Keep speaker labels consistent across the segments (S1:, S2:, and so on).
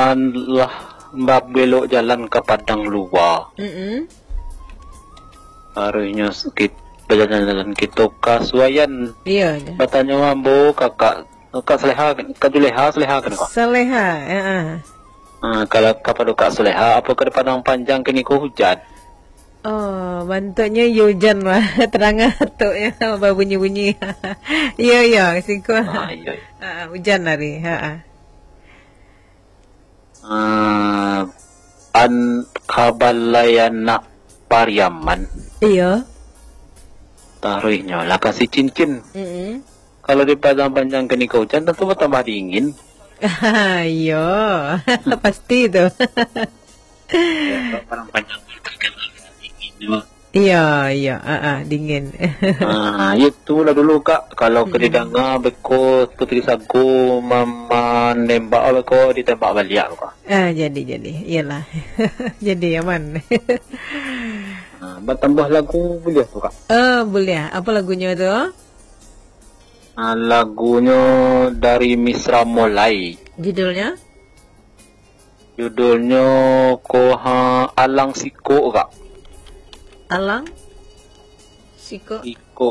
S1: lah mbak belok jalan ke Padang luar. Harusnya berjalan-jalan kita ke Suayan.
S2: Iya.
S1: Bertanya mambo kakak Seleha, Kak Juleha Seleha kan kok?
S2: Seleha,
S1: kalau kapal Kak Seleha, apa ke Padang Panjang kini ku hujan?
S2: Oh, bantunya hujan lah, terang tuh ya, bunyi-bunyi. Iya, siku.
S1: Iya.
S2: Hujan hari,
S1: An kabalayana Pariaman.
S2: Iya.
S1: Taruhnya lah kasih cincin. Kalau di Padang Panjang kini ke hujan tentu tambah dingin.
S2: Iya, pasti itu.
S1: Ya, Padang Panjang dingin.
S2: Iya, dingin.
S1: Itu lah dulu Kak. Kalau kedidanga beko putri sagu mama nembak beko ditembak balik Kak.
S2: Jadi, iyalah. Jadi aman.
S1: Bertambah lagu boleh tuh Kak?
S2: Boleh. Apa lagunya tuh?
S1: Lagunya dari Misra Mulai.
S2: Judulnya?
S1: Judulnya Alang Siko Kak.
S2: Alang Siko.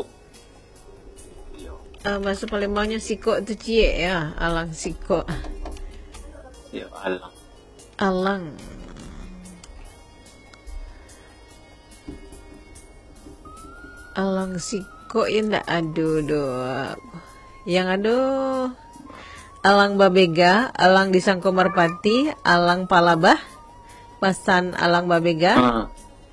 S2: Bahasa Palembangnya Siko itu cie ya. Alang Siko.
S1: Ya, Alang.
S2: Alang. Alang Siko ya ndak aduh. Yang aduh. Alang Babega, Alang di Sangkomarpati, Alang Palabah, Pasan Alang Babega.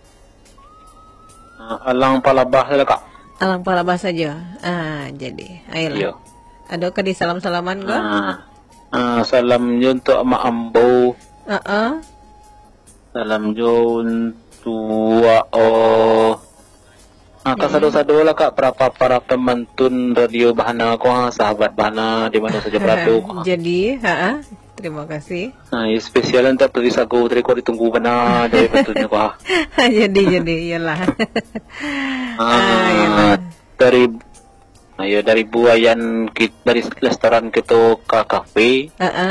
S1: Alang Palabah saja Kak.
S2: Alang Palabah saja. Jadi, ayolah.
S1: Iya.
S2: Ada ke di salam-salaman gua?
S1: Salam jo untuk Mak Ambo. Salam jo untuk kasado-sado lah Kak para pemantun radio Bahana ko sahabat Bahana di mana saja berada.
S2: Jadi, terima kasih.
S1: Spesial untuk tulisaku triko ditunggu benar dari betulnya ko.
S2: Jadi iyalah.
S1: Dari buayan dari restoran kita ke kafe.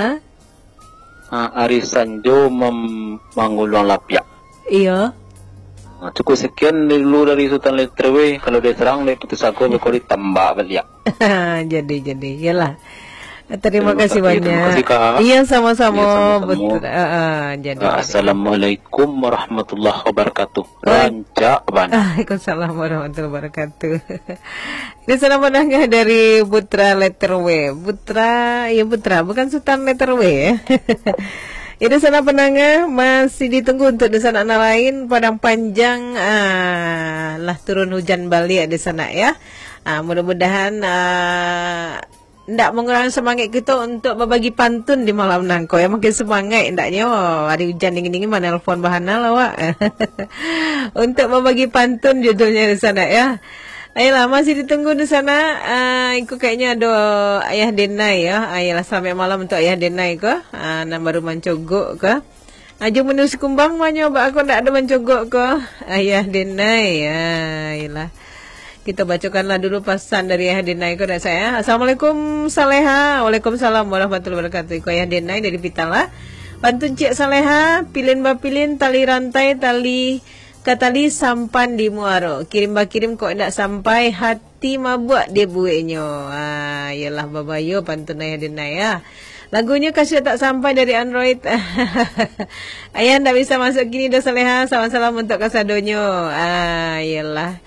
S1: Arisan jo mangulong lapia.
S2: Iya.
S1: Cukup sekian dulu dari Sultan Letrewe. Kalau dia serang dia putus aku berkali tambah balik.
S2: Jadi iyalah. Terima kasih banyak.
S1: Terima kasih Kak.
S2: Iya sama-sama.
S1: Betul.
S2: Jadi.
S1: Assalamualaikum warahmatullahi wabarakatuh. Ranca Ban.
S2: Waalaikumsalam warahmatullahi wabarakatuh. Ini salam menangga dari Putra Letter W. Putra bukan Sultan Letter W ya. Ini sana penangga masih ditunggu untuk di sana lain Padang Panjang lah turun hujan balik di sana ya. Mudah-mudahan ndak mengurangi semangat kita untuk berbagi pantun di malam nangko ya, makin semangat ndaknya hari hujan dingin-dingin mana nelfon Bahana lah Wak. Untuk berbagi pantun judulnya di sana ya. Ayolah masih ditunggu di sana. Iku kayaknya ada Ayah Denai ya. Ayolah sampai malam untuk Ayah Denai ko. Nan baru mencogok ko. Aja menulis kumbang nyoba aku ndak ada mencogok ko. Ayah Denai. Ayolah. Kita bacakanlah dulu pesan dari Ayah Denai ko dan saya. Assalamualaikum Saleha. Waalaikumsalam warahmatullahi wabarakatuh. Iku Ayah Denai dari Pitala. Pantun Cik Saleha, pilin tali rantai Katali sampan di muaro. Kirim kok ndak sampai hati mabuk dia bueknya. Yalah babayo pantun Ayah Denai ya. Lagunya kasih tak sampai dari Android. Ayah ndak bisa masuk gini dah Saleha. Salam-salam untuk kasadonyo. Yalah.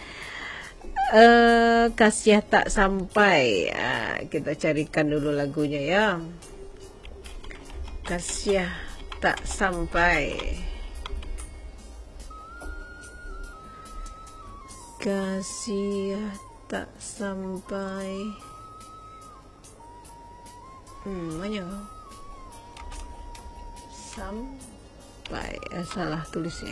S2: Kasih tak sampai. Kita carikan dulu lagunya ya. Kasih tak sampai. Kasih tak sampai. Mana? Sampai. Salah tulisnya.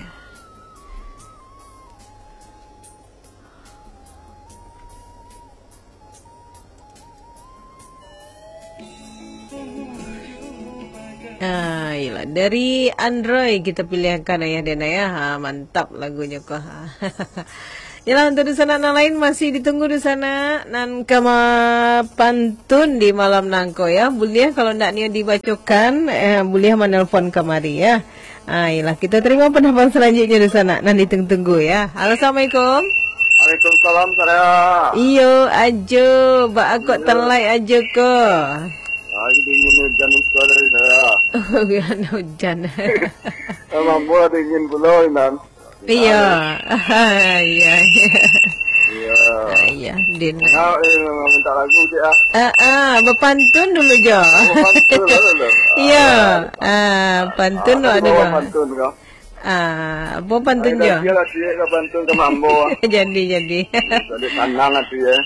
S2: Iyalah. Dari Android kita pilihkan Ayah Dena ya. Mantap lagunya kok. Yalah, untuk di sana yang lain masih ditunggu di sana nan kama pantun di malam nangko ya. Boleh kalau ndak nia dibacakan, boleh menelpon kemari ya. Yalah, kita terima pendapat selanjutnya di sana. Nan ditunggu ya. Halo, assalamualaikum.
S3: Waalaikumsalam saya.
S2: Iyo, ajo, ba aku telai ajo ko.
S3: Lagi dingin hujan itu dari saya.
S2: Oh, biar hujan.
S3: Emang buat dingin pula Inan.
S2: Iya, iya,
S3: Iya.
S2: iya, Din.
S3: Nah, minta lagu dia.
S2: Berpantun dulu Jo.
S3: Pantun dulu.
S2: Iya, pantun lo ada dong.
S3: Pantun kau.
S2: Apa pantun Jo?
S3: Dia lah dia ke pantun ke mambo.
S2: Jadi.
S3: Jadi tenang hati ya.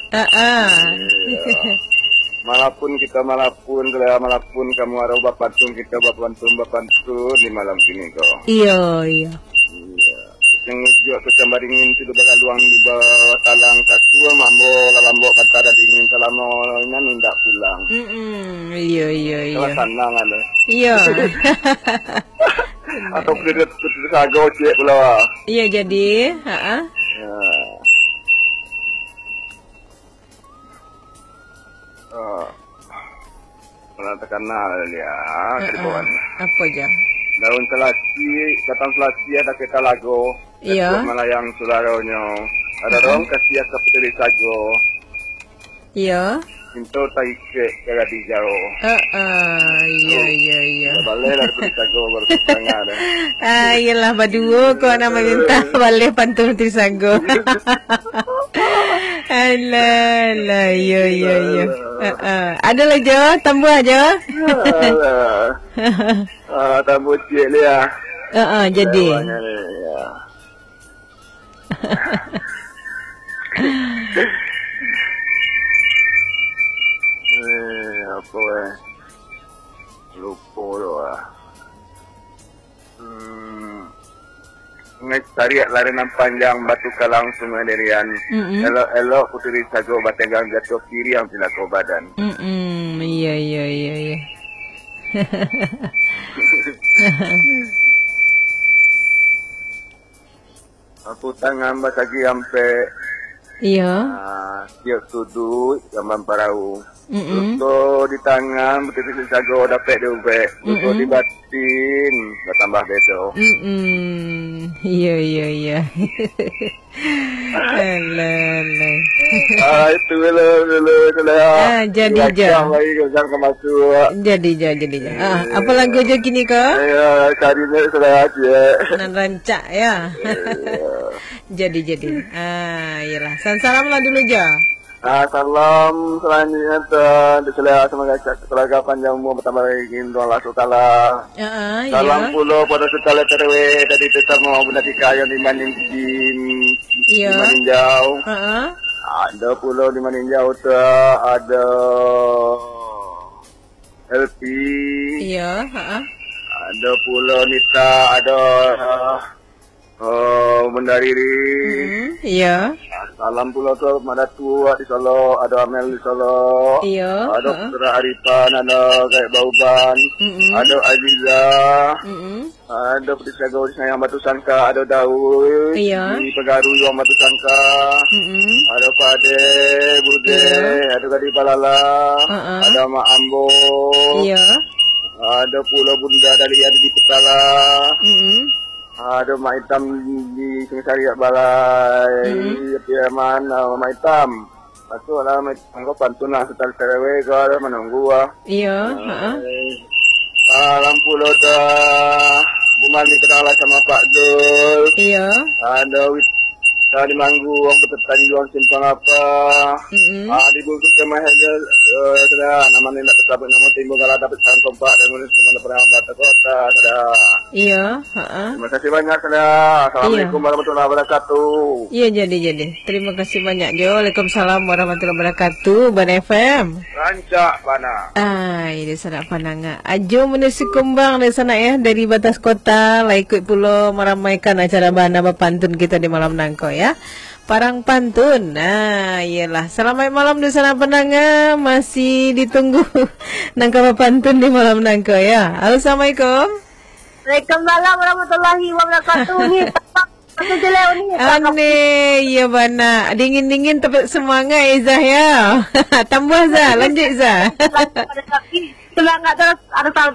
S3: Malapun malapun kamu ada bapantun kita bapantun di malam ini kau.
S2: Iya.
S3: Iya. Yang juga kecambaringin itu bakal luang di bawah talang kakua mambo lalambo kata ada dingin selama nindak pulang.
S2: Iya.
S3: Kalau tenang ada.
S2: Iya.
S3: Atau pedut sago cek pula.
S2: Iya jadi,
S3: Ya. Pernah terkenal dia, keribuan.
S2: Apa aja?
S3: Daun selasi, datang selasi ada kita lagu.
S2: Iya.
S3: Malayang sularonya. Ada dong kasih ke putri sago.
S2: Iya.
S3: Pintu taike kira di jauh.
S2: Iya.
S3: Balai dari putri sago baru setengah ada.
S2: Iyalah berdua kau nama minta balik pantun Trisago. Alah, iya. Ada lah Jo, tambah aja.
S3: Tambah cik dia.
S2: Jadi.
S3: Apa lupa doa. Tariak larenan panjang batu kalang sungai derian. Elok putri sago bategang jatuh kiri yang bila kau badan.
S2: Iya.
S3: Aku tangan basagi sampai.
S2: Iya.
S3: Siap sudut zaman parau. Luto di tangan putri sago dapat diubek. Luto di batin bertambah bedo.
S2: Iya. Alah.
S3: Itu dulu sudah.
S2: Jadi Jo. Jadi. Apa lagu Jo kini kau?
S3: Cari ni sudah aja.
S2: Nan rancak ya. Jadi. Iyalah. Salam lah dulu Jo.
S3: Salam selanjutnya diselesaikan semoga keluarga panjang umur bertambah lagi Allah Ta'ala. Salam pulau pada sekali terwe dari desa mau benda dikaya di Maninjau. Ada pulau di Maninjau tu ada LP.
S2: Iya.
S3: Ada pulau Nita, ada Mendariri.
S2: Iya.
S3: Salam pulau tu ada tua di Solo, ada Amel di Solo.
S2: Iya.
S3: Ada Putra Arifan, ada kayak Bauban, ada Aziza, ada Putri Sago di Sayang Batu Sangka, ada Daud di Pegaru Yuang Batu Sangka, ada Pade, Bude, ada Gadi Palala, ada Mak Ambo, ada Pulau Bunda dari ada di Petala. Ada Mak Hitam di Singasari Balai, mana Mak Hitam. Masuklah Mak Hitam kau pantun lah setelah terewe kau ada menunggu ah.
S2: Iya.
S3: Lampu lo dah bumal ni kenal sama Pak Dul.
S2: Iya.
S3: Ada di Manggu orang petetan juang simpang apa. Di buku kemahel sudah nama ni nak ketabut nama timbul kalau dapat sangkom Pak dan menulis mana pernah bata kota sudah.
S2: Iya.
S3: Terima kasih banyak sudah. Assalamualaikum warahmatullahi wabarakatuh.
S2: Iya jadi. Terima kasih banyak Jo. Waalaikumsalam warahmatullahi wabarakatuh. Ban FM.
S3: Rancak Bana.
S2: Ini sana pananga. Ajo menusi kumbang di sana ya dari batas kota. Lah ikut pulau meramaikan acara Bana Bapantun kita di malam nangko ya. Parang pantun. Iyalah. Selamat malam di sana pendengar. Masih ditunggu nangka pantun di malam nangko ya. Halo, assalamualaikum.
S4: Waalaikumsalam warahmatullahi wabarakatuh. Ni
S2: Aneh, ya bana. Dingin-dingin tapi semangat Izzah ya. Tambah Zah, lanjut Zah.
S4: Semangat terus ada